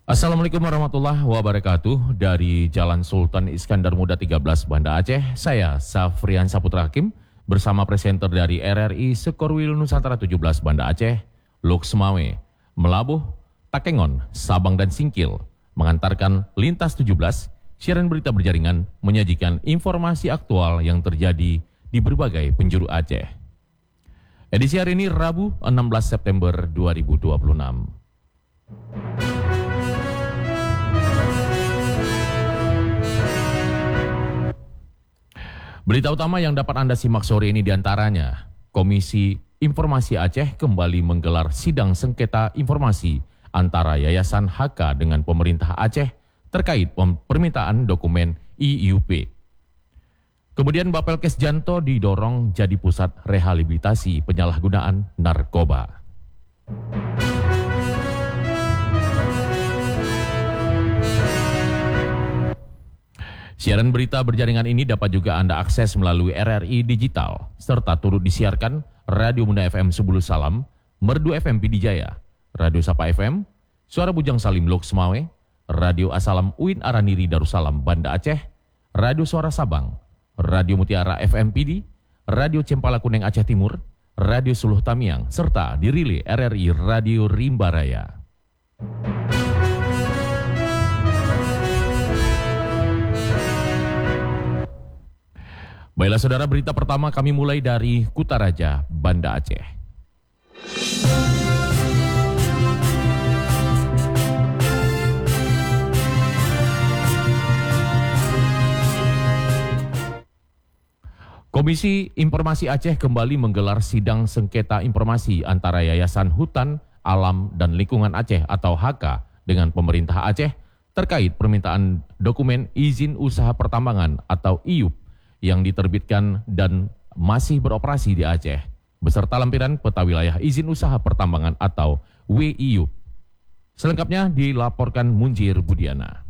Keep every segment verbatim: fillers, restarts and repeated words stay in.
Assalamualaikum warahmatullahi wabarakatuh. Dari Jalan Sultan Iskandar Muda tiga belas Banda Aceh, saya Safrian Saputra Hakim bersama presenter dari R R I Sekorwil Nusantara tujuh belas Banda Aceh, Luxmawe, Melabuh, Takengon, Sabang dan Singkil mengantarkan Lintas tujuh belas, siaran berita berjaringan menyajikan informasi aktual yang terjadi di berbagai penjuru Aceh. Edisi hari ini Rabu enam belas September dua ribu dua puluh enam. Berita utama yang dapat Anda simak sore ini diantaranya, Komisi Informasi Aceh kembali menggelar sidang sengketa informasi antara Yayasan H K dengan pemerintah Aceh terkait permintaan dokumen I U P. Kemudian Bapelkes Janto didorong jadi pusat rehabilitasi penyalahgunaan narkoba. Siaran berita berjaringan ini dapat juga Anda akses melalui R R I Digital, serta turut disiarkan Radio Bunda F M Sebulu Salam, Merdu F M Pidijaya, Radio Sapa F M, Suara Bujang Salim Luxmawe, Radio Asalam Uin Araniri Darussalam Banda Aceh, Radio Suara Sabang, Radio Mutiara F M P D, Radio Cempala Kuneng Aceh Timur, Radio Suluh Tamiang, serta dirilai R R I Radio Rimba Raya. Baiklah saudara, berita pertama kami mulai dari Kutaraja, Banda Aceh. Komisi Informasi Aceh kembali menggelar sidang sengketa informasi antara Yayasan Hutan, Alam, dan Lingkungan Aceh atau H K dengan pemerintah Aceh terkait permintaan dokumen izin usaha pertambangan atau I U P yang diterbitkan dan masih beroperasi di Aceh, beserta lampiran peta wilayah izin usaha pertambangan atau W I U P. Selengkapnya dilaporkan Munjir Budiana.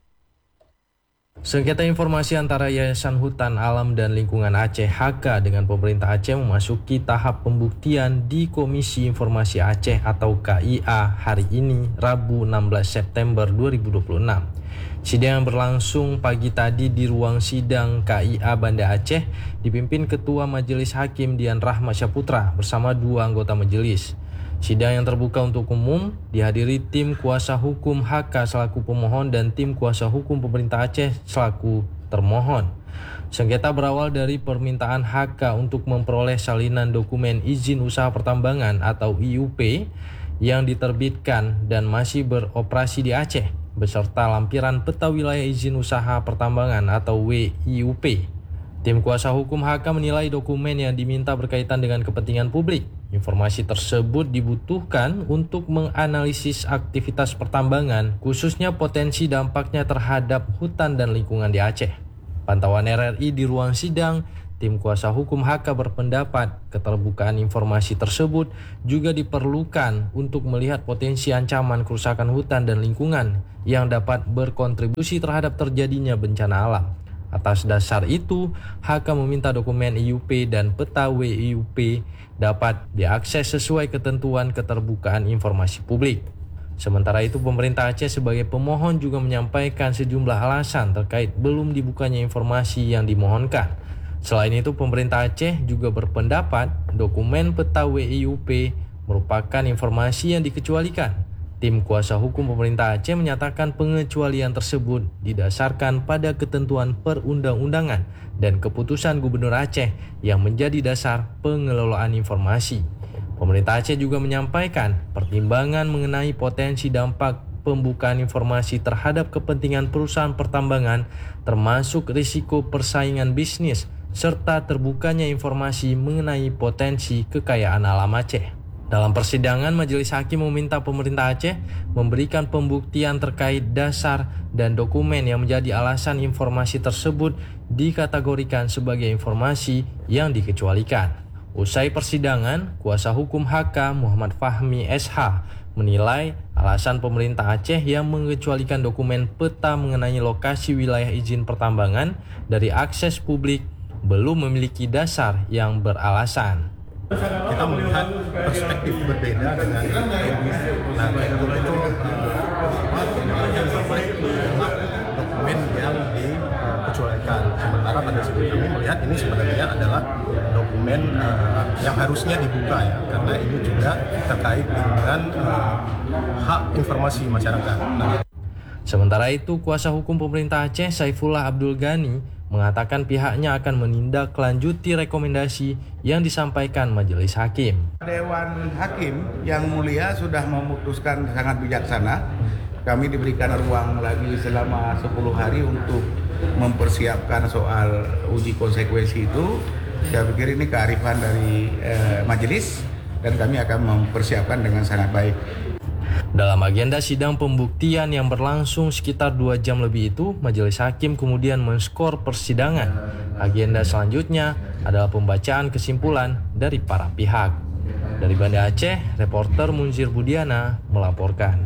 Sengketa informasi antara Yayasan Hutan, Alam, dan Lingkungan Aceh H K dengan pemerintah Aceh memasuki tahap pembuktian di Komisi Informasi Aceh atau K I A hari ini, Rabu enam belas September dua ribu dua puluh enam. Sidang yang berlangsung pagi tadi di ruang sidang K I A Banda Aceh dipimpin Ketua Majelis Hakim Dian Rahmat Syaputra bersama dua anggota majelis. Sidang yang terbuka untuk umum dihadiri tim kuasa hukum H K selaku pemohon dan tim kuasa hukum pemerintah Aceh selaku termohon. Sengketa berawal dari permintaan H K untuk memperoleh salinan dokumen izin usaha pertambangan atau I U P yang diterbitkan dan masih beroperasi di Aceh, beserta lampiran peta wilayah izin usaha pertambangan atau W I U P. Tim kuasa hukum H K menilai dokumen yang diminta berkaitan dengan kepentingan publik. Informasi tersebut dibutuhkan untuk menganalisis aktivitas pertambangan, khususnya potensi dampaknya terhadap hutan dan lingkungan di Aceh. Pantauan R R I di ruang sidang, tim kuasa hukum H K berpendapat keterbukaan informasi tersebut juga diperlukan untuk melihat potensi ancaman kerusakan hutan dan lingkungan yang dapat berkontribusi terhadap terjadinya bencana alam. Atas dasar itu, H K meminta dokumen I U P dan peta W I U P dapat diakses sesuai ketentuan keterbukaan informasi publik. Sementara itu, pemerintah Aceh sebagai pemohon juga menyampaikan sejumlah alasan terkait belum dibukanya informasi yang dimohonkan. Selain itu, pemerintah Aceh juga berpendapat dokumen peta W I U P merupakan informasi yang dikecualikan. Tim kuasa hukum pemerintah Aceh menyatakan pengecualian tersebut didasarkan pada ketentuan perundang-undangan dan keputusan Gubernur Aceh yang menjadi dasar pengelolaan informasi. Pemerintah Aceh juga menyampaikan pertimbangan mengenai potensi dampak pembukaan informasi terhadap kepentingan perusahaan pertambangan, termasuk risiko persaingan bisnis, serta terbukanya informasi mengenai potensi kekayaan alam Aceh. Dalam persidangan, Majelis Hakim meminta pemerintah Aceh memberikan pembuktian terkait dasar dan dokumen yang menjadi alasan informasi tersebut dikategorikan sebagai informasi yang dikecualikan. Usai persidangan, kuasa hukum H K Muhammad Fahmi S H menilai alasan pemerintah Aceh yang mengecualikan dokumen peta mengenai lokasi wilayah izin pertambangan dari akses publik belum memiliki dasar yang beralasan. Kita melihat perspektif berbeda dengan nah, itu prinsip kami melihat ini sebenarnya adalah dokumen uh, yang harusnya dibuka ya, karena ini juga terkait dengan uh, hak informasi masyarakat. Nah, sementara itu, kuasa hukum pemerintah Aceh Saifullah Abdul Ghani mengatakan pihaknya akan menindaklanjuti rekomendasi yang disampaikan majelis hakim. Dewan Hakim yang mulia sudah memutuskan sangat bijaksana. Kami diberikan ruang lagi selama sepuluh hari untuk mempersiapkan soal uji konsekuensi itu. Saya pikir ini kearifan dari eh, majelis dan kami akan mempersiapkan dengan sangat baik. Dalam agenda sidang pembuktian yang berlangsung sekitar dua jam lebih itu, majelis hakim kemudian menskor persidangan. Agenda selanjutnya adalah pembacaan kesimpulan dari para pihak. Dari Banda Aceh, reporter Munzir Budiana melaporkan.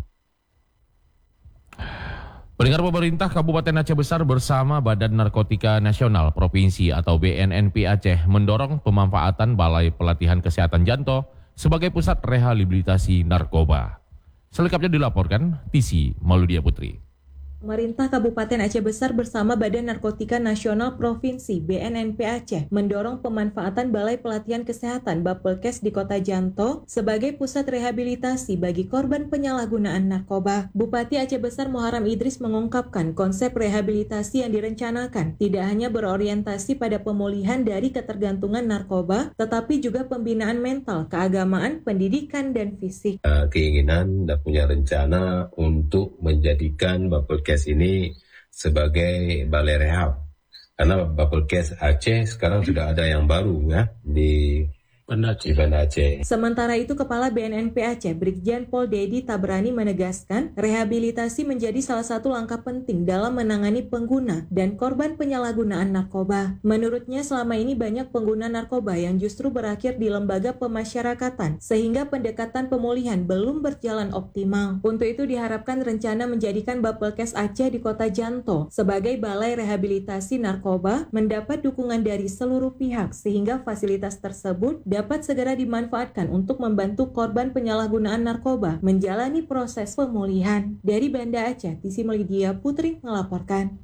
Pendengar, pemerintah Kabupaten Aceh Besar bersama Badan Narkotika Nasional Provinsi atau B N N P Aceh mendorong pemanfaatan Balai Pelatihan Kesehatan Janto sebagai pusat rehabilitasi narkoba. Selengkapnya dilaporkan Tisi Mauludia Putri. Pemerintah Kabupaten Aceh Besar bersama Badan Narkotika Nasional Provinsi B N N P Aceh mendorong pemanfaatan Balai Pelatihan Kesehatan Bapelkes di Kota Janto sebagai pusat rehabilitasi bagi korban penyalahgunaan narkoba. Bupati Aceh Besar Muharram Idris mengungkapkan konsep rehabilitasi yang direncanakan tidak hanya berorientasi pada pemulihan dari ketergantungan narkoba, tetapi juga pembinaan mental, keagamaan, pendidikan, dan fisik. Keinginan dan punya rencana untuk menjadikan Bapelkes ini sebagai balai rehab, karena Bapelkes Aceh sekarang sudah ada yang baru ya di Banda Aceh. Banda Aceh. Sementara itu, Kepala B N N P Aceh Brigjen Pol Dedi Tabrani menegaskan rehabilitasi menjadi salah satu langkah penting dalam menangani pengguna dan korban penyalahgunaan narkoba. Menurutnya, selama ini banyak pengguna narkoba yang justru berakhir di lembaga pemasyarakatan sehingga pendekatan pemulihan belum berjalan optimal. Untuk itu diharapkan rencana menjadikan Bapelkes Aceh di Kota Janto sebagai balai rehabilitasi narkoba mendapat dukungan dari seluruh pihak sehingga fasilitas tersebut dapat segera dimanfaatkan untuk membantu korban penyalahgunaan narkoba menjalani proses pemulihan. Dari Banda Aceh, Tisi Mauludia Putri melaporkan.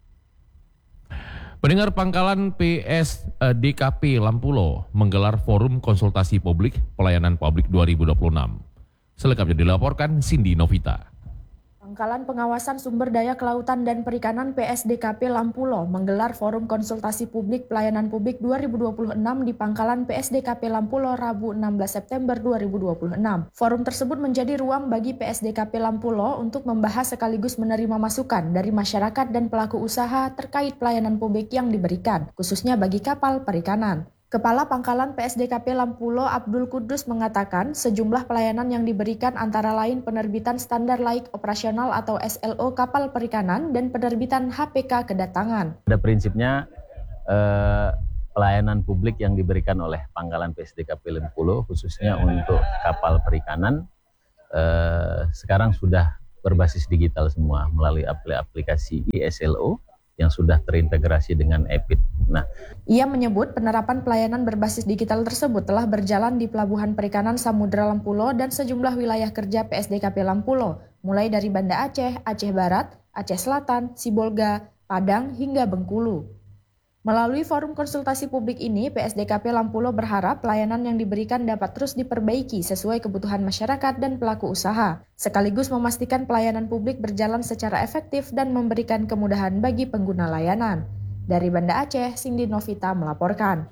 Pendengar, Pangkalan P S D K P Lampulo menggelar forum konsultasi publik pelayanan publik dua ribu dua puluh enam. Selengkapnya dilaporkan Cindy Novita. Pangkalan Pengawasan Sumber Daya Kelautan dan Perikanan P S D K P Lampulo menggelar Forum Konsultasi Publik Pelayanan Publik dua ribu dua puluh enam di Pangkalan P S D K P Lampulo Rabu enam belas September dua ribu dua puluh enam. Forum tersebut menjadi ruang bagi P S D K P Lampulo untuk membahas sekaligus menerima masukan dari masyarakat dan pelaku usaha terkait pelayanan publik yang diberikan, khususnya bagi kapal perikanan. Kepala Pangkalan P S D K P Lampulo Abdul Kudus mengatakan sejumlah pelayanan yang diberikan antara lain penerbitan standar laik operasional atau S L O kapal perikanan dan penerbitan H P K kedatangan. Pada prinsipnya eh, pelayanan publik yang diberikan oleh Pangkalan P S D K P Lampulo khususnya untuk kapal perikanan eh, sekarang sudah berbasis digital semua melalui aplikasi I S L O yang sudah terintegrasi dengan E P I D. Nah, ia menyebut penerapan pelayanan berbasis digital tersebut telah berjalan di Pelabuhan Perikanan Samudra Lampulo dan sejumlah wilayah kerja P S D K P Lampulo, mulai dari Banda Aceh, Aceh Barat, Aceh Selatan, Sibolga, Padang, hingga Bengkulu. Melalui forum konsultasi publik ini, P S D K P Lampulo berharap pelayanan yang diberikan dapat terus diperbaiki sesuai kebutuhan masyarakat dan pelaku usaha, sekaligus memastikan pelayanan publik berjalan secara efektif dan memberikan kemudahan bagi pengguna layanan. Dari Banda Aceh, Cindy Novita melaporkan.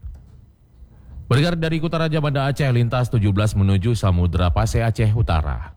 Bergerak dari Kutaraja Banda Aceh, lintas tujuh belas menuju Samudra Pasai Aceh Utara.